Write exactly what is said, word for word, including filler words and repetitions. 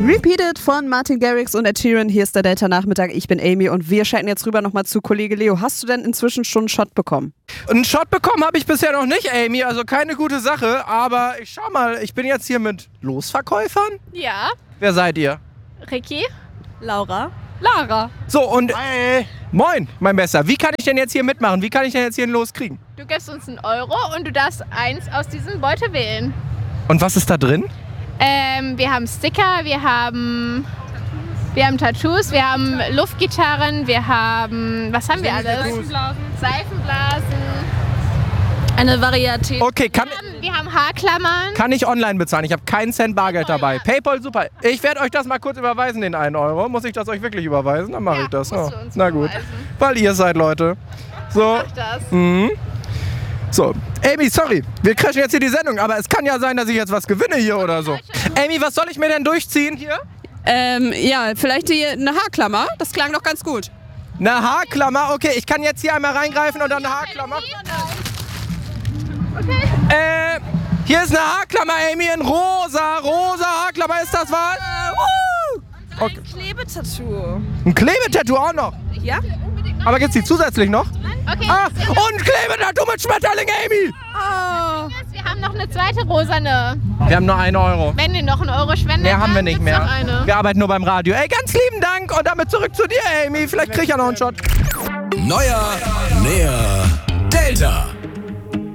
Repeated von Martin Garrix und Ed Sheeran. Hier ist der Delta-Nachmittag. Ich bin Amy und wir schalten jetzt rüber nochmal zu Kollege Leo. Hast du denn inzwischen schon einen Shot bekommen? Einen Shot bekommen habe ich bisher noch nicht, Amy. Also keine gute Sache. Aber ich schau mal, ich bin jetzt hier mit Losverkäufern. Ja. Wer seid ihr? Ricky. Laura. Lara. So und... Hi. Moin, mein Bester. Wie kann ich denn jetzt hier mitmachen? Wie kann ich denn jetzt hier ein Los kriegen? Du gibst uns einen Euro und du darfst eins aus diesem Beutel wählen. Und was ist da drin? Ähm, wir haben Sticker, wir haben, wir haben Tattoos, wir haben Luftgitarren, wir haben, was haben wir alles? Seifenblasen. Seifenblasen. Eine Varietät. Okay, kann, Wir haben, wir haben Haarklammern. kann ich online bezahlen? Ich habe keinen Cent Bargeld dabei. Paypal, super. Ich werde euch das mal kurz überweisen, den einen Euro. Muss ich das euch wirklich überweisen? Dann mache Ja, ich das. musst Oh. du uns Na gut. überweisen. Weil ihr seid, Leute. So. Mach das. Mhm. So, Amy, sorry, wir crashen jetzt hier die Sendung, aber es kann ja sein, dass ich jetzt was gewinne hier oder so. Amy, was soll ich mir denn durchziehen hier? Ähm, ja, vielleicht die, eine Haarklammer. Das klang doch ganz gut. Eine Haarklammer? Okay, ich kann jetzt hier einmal reingreifen und dann eine Haarklammer. Okay. Äh, hier ist eine Haarklammer, Amy, in rosa. Rosa Haarklammer, ist das was? Okay. Ein Klebetattoo. Ein Klebetattoo auch noch. Ja? Aber gibt's die zusätzlich noch? Okay. Ah, und Klebetattoo mit Schmetterling, Amy. Oh. Wir haben noch eine zweite rosane. Wir haben nur einen Euro. Wenn ihr noch einen Euro spendet, Mehr haben wir dann nicht gibt's mehr. noch eine. Wir arbeiten nur beim Radio. Ey, ganz lieben Dank und damit zurück zu dir, Amy. Vielleicht krieg ich ja noch einen Shot. Neuer, näher, Delta.